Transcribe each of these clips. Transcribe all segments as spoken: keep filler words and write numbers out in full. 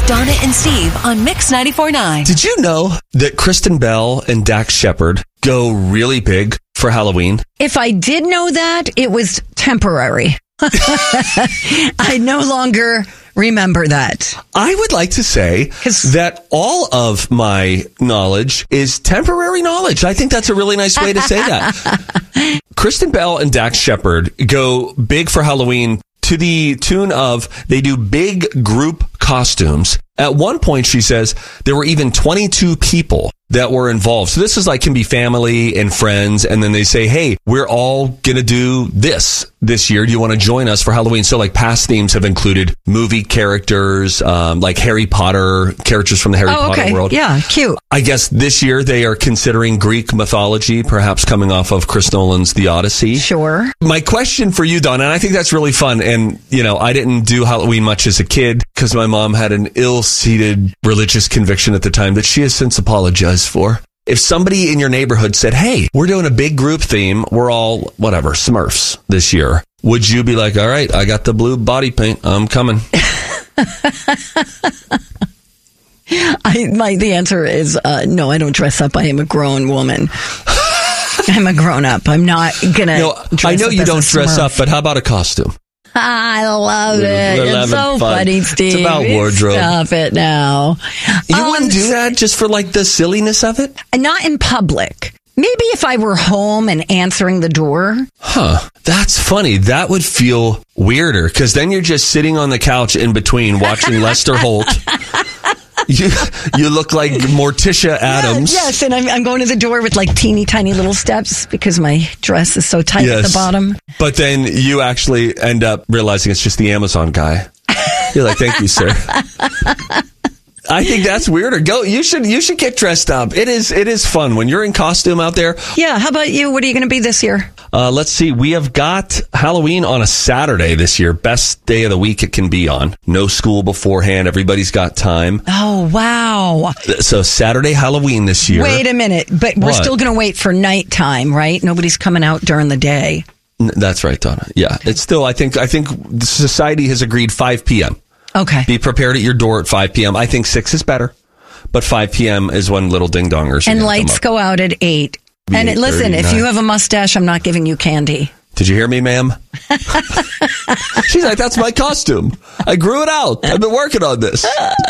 Donna and Steve on Mix ninety-four point nine. Did you know that Kristen Bell and Dax Shepard go really big for Halloween? If I did know that, it was temporary. I no longer remember that. I would like to say that all of my knowledge is temporary knowledge. I think that's a really nice way to say that. Kristen Bell and Dax Shepard go big for Halloween to the tune of they do big group costumes. At one point, she says there were even twenty-two people that were involved. So this is like can be family and friends. And then they say, hey, we're all going to do this this year. Do you want to join us for Halloween? So like past themes have included movie characters, um, like Harry Potter, characters from the Harry oh, Potter okay. world. Yeah, cute. I guess this year they are considering Greek mythology, perhaps coming off of Chris Nolan's The Odyssey. Sure. My question for you, Donna, and I think that's really fun. And, you know, I didn't do Halloween much as a kid because my mom had an ill-seated religious conviction at the time that she has since apologized for. If somebody in your neighborhood said, hey, we're doing a big group theme, we're all, whatever, Smurfs this year, would you be like, all right, I got the blue body paint, I'm coming? I, my, the answer is uh, no, I don't dress up. I am a grown woman. I'm a grown up. I'm not going to no, I know you don't dress up, but how about a costume? I love it. It's so fun. funny, Steve. It's about wardrobe. Stop it now. You um, wouldn't do that just for like the silliness of it? Not in public. Maybe if I were home and answering the door. Huh. That's funny. That would feel weirder because then you're just sitting on the couch in between watching Lester Holt. You you look like Morticia Adams. Yes, yes, and I'm, I'm going to the door with like teeny tiny little steps because my dress is so tight yes. at the bottom. But then you actually end up realizing it's just the Amazon guy. You're like, thank you, sir. I think that's weirder. Go. You should. You should get dressed up. It is. It is fun when you're in costume out there. Yeah. How about you? What are you going to be this year? Uh, let's see. We have got Halloween on a Saturday this year. Best day of the week it can be on. No school beforehand. Everybody's got time. Oh wow! So Saturday Halloween this year. Wait a minute, but we're what? still going to wait for nighttime, right? Nobody's coming out during the day. That's right, Donna. Yeah, it's still. I think. I think society has agreed five p.m. Okay. Be prepared at your door at five p.m. I think six is better, but five p.m. is when little ding-dongers. And lights go out at eight. And it, listen, if you have a mustache, I'm not giving you candy. Did you hear me, ma'am? She's like, that's my costume. I grew it out. I've been working on this.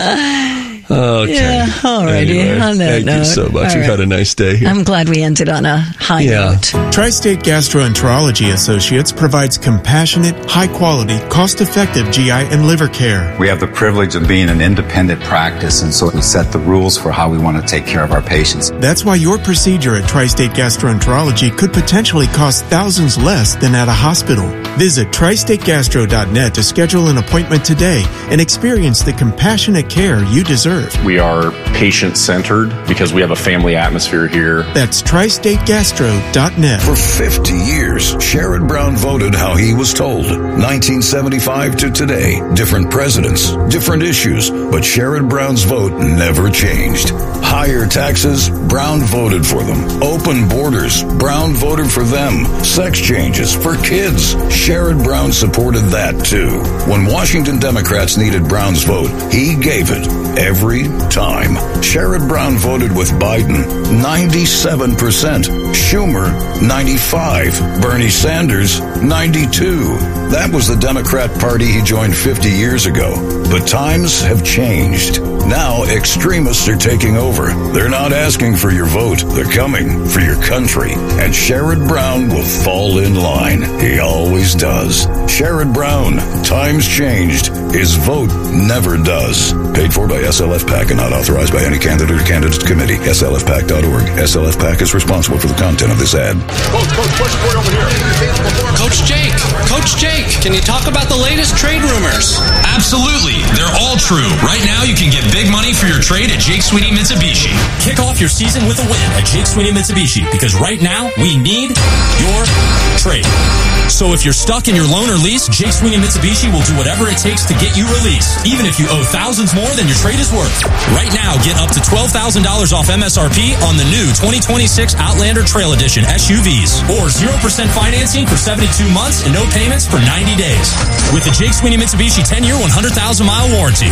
Okay. Yeah, alrighty. Anyway, on that thank note. you so much. You've right. had a nice day here. I'm glad we ended on a high yeah. note. Tri-State Gastroenterology Associates provides compassionate, high-quality, cost-effective G I and liver care. We have the privilege of being an independent practice, and so we set the rules for how we want to take care of our patients. That's why your procedure at Tri-State Gastroenterology could potentially cost thousands less than at a hospital. Visit tri state gastro dot net to schedule an appointment today and experience the compassionate care you deserve. We are patient-centered because we have a family atmosphere here. That's tri state gastro dot net. For fifty years, Sherrod Brown voted how he was told. nineteen seventy-five to today, different presidents, different issues, but Sherrod Brown's vote never changed. Higher taxes, Brown voted for them. Open borders, Brown voted for them. Sex changes for kids, Sherrod Brown supported that too. When Washington Democrats needed Brown's vote, he gave it every time. Sherrod Brown voted with Biden, ninety-seven percent. Schumer, ninety-five. Bernie Sanders, ninety-two. That was the Democrat Party he joined fifty years ago. But times have changed. Now extremists are taking over. They're not asking for your vote. They're coming for your country. And Sherrod Brown will fall in line. He always does. Sherrod Brown, times changed. His vote never does. Paid for by S L F PAC and not authorized by any candidate or candidates committee. S L F PAC dot org. S L F PAC is responsible for the content of this ad. Coach, Coach, push for it over here. Coach Jake, Coach Jake, can you talk about the latest trade rumors? Absolutely. They're all true. Right now, you can get big money for your trade at Jake Sweeney Mitsubishi. Kick off your season with a win at Jake Sweeney Mitsubishi because right now, we need your trade. So if you're stuck in your loan or lease, Jake Sweeney Mitsubishi will do whatever it takes to get you released, even if you owe thousands more than your trade is worth. Right now, get up to twelve thousand dollars off M S R P on the new twenty twenty-six Outlander Trail Edition S U Vs, or zero percent financing for seventy-two months and no payments for ninety days. With the Jake Sweeney Mitsubishi ten-year, one hundred thousand mile warranty.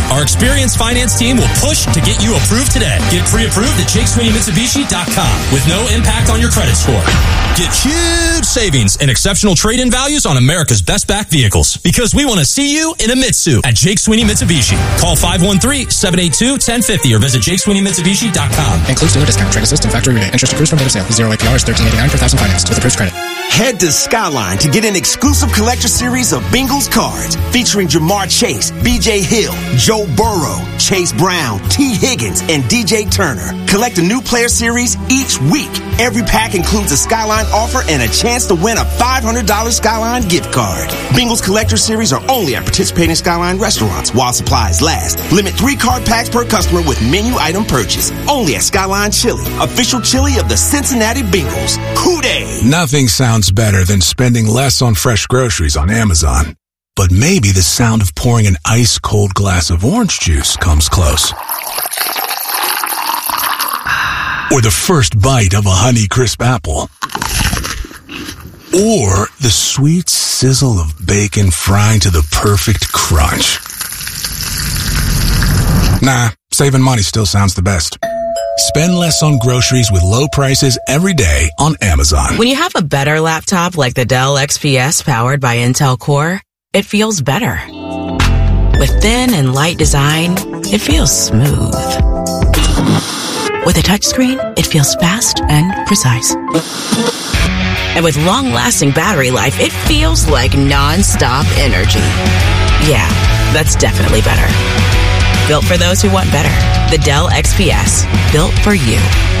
Our experienced finance team will push to get you approved today. Get pre-approved at Jake Sweeney Mitsubishi dot com with no impact on your credit score. Get huge savings and exceptional trade-in values on America's best back vehicles. Because we want to see you in a Mitsu at Jake Sweeney Mitsubishi. Call five one three, seven eight two, one zero five zero or visit Jake Sweeney Mitsubishi dot com. Includes dealer discount, trade assist, and factory rebate. Interest accrues from date of sale. Zero A P R is thirteen eighty-nine per thousand financed with approved credit. Head to Skyline to get an exclusive collector series of Bengals cards featuring Jamar Chase, B J Hill, Joe Burrow, Chase Brown, T. Higgins, and D J Turner. Collect a new player series each week. Every pack includes a Skyline offer and a chance to win a five hundred dollars Skyline gift card. Bengals collector series are only at participating Skyline restaurants while supplies last. Limit three card packs per customer with menu item purchase. Only at Skyline Chili, official chili of the Cincinnati Bengals. Hoo-day! Nothing sounds better than spending less on fresh groceries on Amazon. But maybe the sound of pouring an ice-cold glass of orange juice comes close. Or the first bite of a Honeycrisp apple. Or the sweet sizzle of bacon frying to the perfect crunch. Nah, saving money still sounds the best. Spend less on groceries with low prices every day on Amazon. When you have a better laptop like the Dell X P S powered by Intel Core, it feels better. With thin and light design, it feels smooth. With a touchscreen, it feels fast and precise. And with long-lasting battery life, it feels like non-stop energy. Yeah, that's definitely better. Built for those who want better. The Dell X P S. Built for you.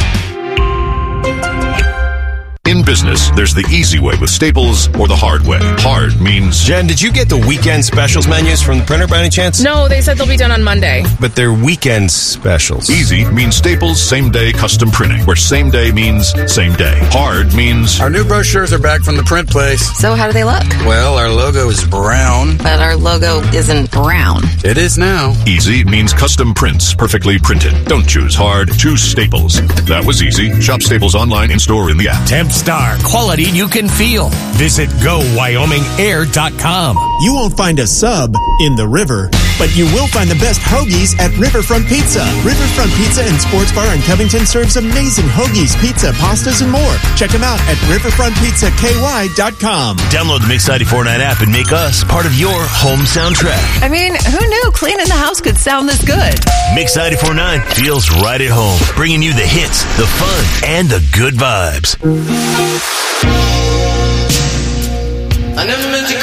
In business, there's the easy way with Staples or the hard way. Hard means... Jen, did you get the weekend specials menus from the printer by any chance? No, they said they'll be done on Monday. But they're weekend specials. Easy means Staples same-day custom printing, where same day means same day. Hard means... Our new brochures are back from the print place. So how do they look? Well, our logo is brown. But our logo isn't brown. It is now. Easy means custom prints, perfectly printed. Don't choose hard, choose Staples. That was easy. Shop Staples online, in-store, in the app. Tempstar, quality you can feel. Visit go wyoming air dot com. You won't find a sub in the river, but you will find the best hoagies at Riverfront Pizza. Riverfront Pizza and Sports Bar in Covington serves amazing hoagies, pizza, pastas, and more. Check them out at riverfront pizza k y dot com. Download the Mix ninety-four point nine app and make us part of your home soundtrack. I mean, who knew cleaning the house could sound this good? Mix ninety-four point nine feels right at home, bringing you the hits, the fun, and the good vibes. I never meant to